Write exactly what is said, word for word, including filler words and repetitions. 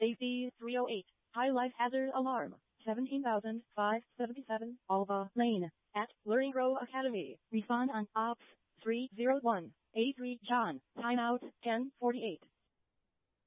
Safety three oh eight. High life hazard alarm. seventeen thousand five hundred seventy-seven Alva Lane. At Learning Grow Academy. Respond on Ops three oh one. eighty-three John. Timeout ten forty-eight.